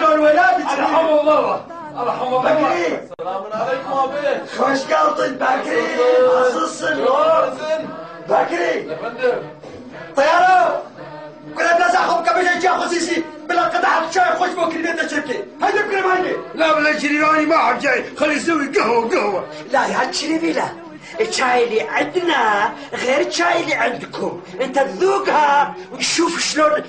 شلون ولادك؟ رحم الله رحم الله. بكري السلام عليكم ابي. خوش قلطن بكري عزيزن بكري يا فندم. طيارة كنا بنزعهم قبل جاي خصيصي بلا قطعة شاي خوش بكري بيت الشركة هيدا بكري ماني. لا بلا شريفاني ما حب جاي خلي يسوي قهوة. لا يا هالشريفي لا، الشاي اللي عندنا غير الشاي اللي عندكم، انت تذوقها وتشوف شلون